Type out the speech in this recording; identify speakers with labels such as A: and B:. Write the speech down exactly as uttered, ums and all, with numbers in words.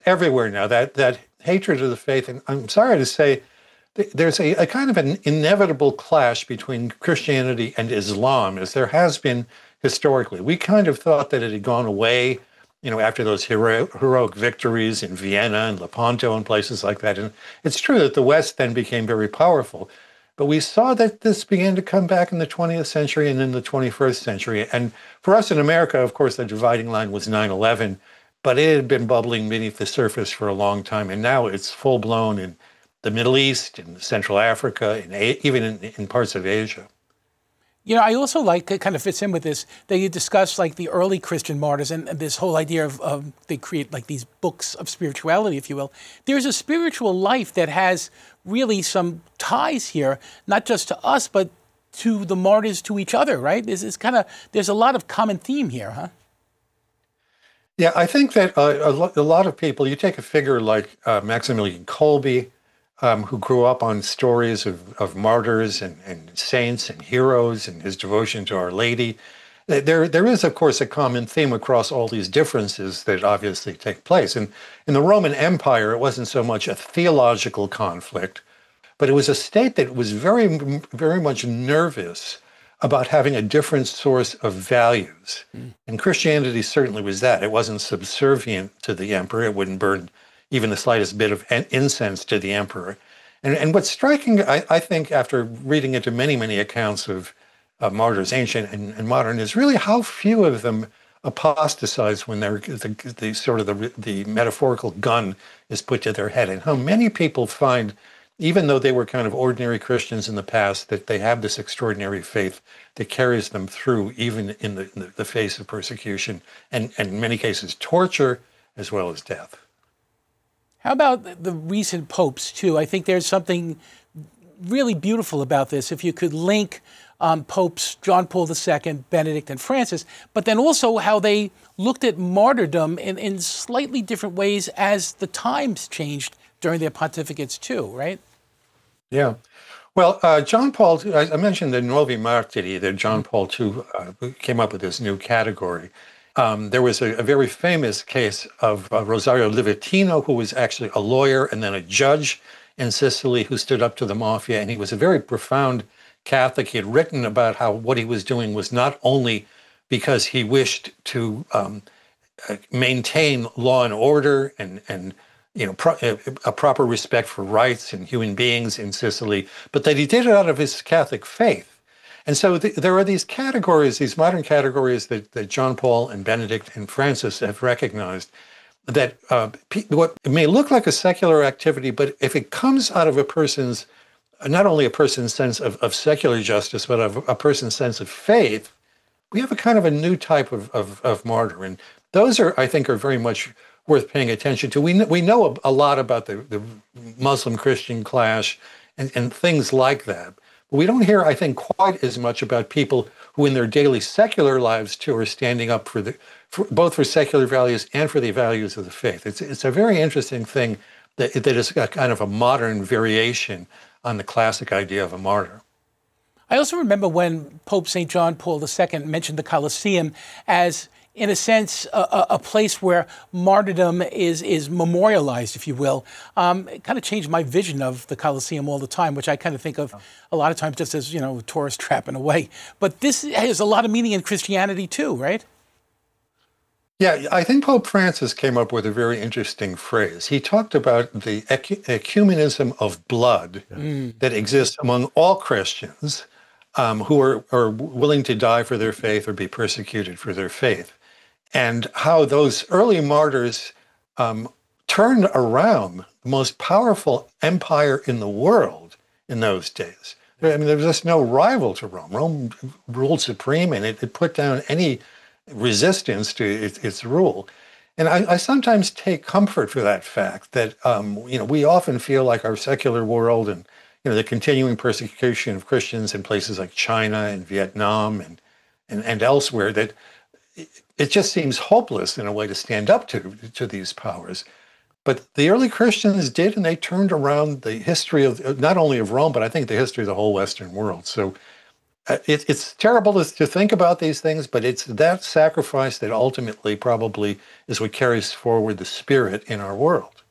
A: everywhere now. That that hatred of the faith, and I'm sorry to say, there's a, a kind of an inevitable clash between Christianity and Islam, as there has been historically. We kind of thought that it had gone away, you know, after those hero, heroic victories in Vienna and Lepanto and places like that. And it's true that the West then became very powerful. But we saw that this began to come back in the twentieth century and in the twenty-first century. And for us in America, of course, the dividing line was nine eleven, but it had been bubbling beneath the surface for a long time. And now it's full blown in the Middle East, in Central Africa, in a, even in, in parts of Asia.
B: You know, I also like, it kind of fits in with this, that you discuss like the early Christian martyrs and, and this whole idea of, of they create like these books of spirituality, if you will. There's a spiritual life that has really some ties here, not just to us, but to the martyrs, to each other, right? This is kind of, there's a lot of common theme here, huh?
A: Yeah, I think that uh, a, lo- a lot of people, you take a figure like uh, Maximilian Kolbe, Um, who grew up on stories of, of martyrs and, and saints and heroes and his devotion to Our Lady. There, there is, of course, a common theme across all these differences that obviously take place. And in the Roman Empire, it wasn't so much a theological conflict, but it was a state that was very, very much nervous about having a different source of values. Mm. And Christianity certainly was that. It wasn't subservient to the emperor. It wouldn't burn even the slightest bit of incense to the emperor. And, and what's striking, I, I think, after reading into many, many accounts of uh, martyrs, ancient and, and modern, is really how few of them apostatize when they're the, the sort of the, the metaphorical gun is put to their head, and how many people find, even though they were kind of ordinary Christians in the past, that they have this extraordinary faith that carries them through even in the, in the face of persecution and, and in many cases torture as well as death.
B: How about the recent popes, too? I think there's something really beautiful about this. If you could link um, popes John Paul the Second, Benedict, and Francis, but then also how they looked at martyrdom in, in slightly different ways as the times changed during their pontificates, too, right?
A: Yeah. Well, uh, John Paul, I mentioned the Nuovi Martiri, that John Paul the Second uh, came up with this new category. Um, there was a, a very famous case of uh, Rosario Livatino, who was actually a lawyer and then a judge in Sicily who stood up to the mafia. And he was a very profound Catholic. He had written about how what he was doing was not only because he wished to um, uh, maintain law and order and, and you know, pro- a proper respect for rights and human beings in Sicily, but that he did it out of his Catholic faith. And so th- there are these categories, these modern categories that, that John Paul and Benedict and Francis have recognized that uh, pe- what it may look like a secular activity, but if it comes out of a person's, not only a person's sense of, of secular justice, but of a person's sense of faith, we have a kind of a new type of, of, of martyr. And those are, I think, are very much worth paying attention to. We, kn- we know a, a lot about the, the Muslim-Christian clash and, and things like that. We don't hear, I think, quite as much about people who in their daily secular lives, too, are standing up for the, for, both for secular values and for the values of the faith. It's, it's a very interesting thing that, that is a kind of a modern variation on the classic idea of a martyr.
B: I also remember when Pope Saint John Paul the Second mentioned the Colosseum as, in a sense, a, a place where martyrdom is is memorialized, if you will. Um, it kind of changed my vision of the Colosseum all the time, which I kind of think of a lot of times just as, you know, a tourist trap in a way. But this has a lot of meaning in Christianity too, right?
A: Yeah, I think Pope Francis came up with a very interesting phrase. He talked about the ecu- ecumenism of blood mm. that exists among all Christians um, who are, are willing to die for their faith or be persecuted for their faith. And how those early martyrs um, turned around the most powerful empire in the world in those days. I mean, there was just no rival to Rome. Rome ruled supreme, and it, it put down any resistance to its, its rule. And I, I sometimes take comfort for that fact that, um, you know, we often feel like our secular world and, you know, the continuing persecution of Christians in places like China and Vietnam and, and, and elsewhere, that it just seems hopeless in a way to stand up to, to these powers. But the early Christians did, and they turned around the history of not only of Rome, but I think the history of the whole Western world. So Uh, It, it's terrible to, to think about these things, but it's that sacrifice that ultimately probably is what carries forward the spirit in our world.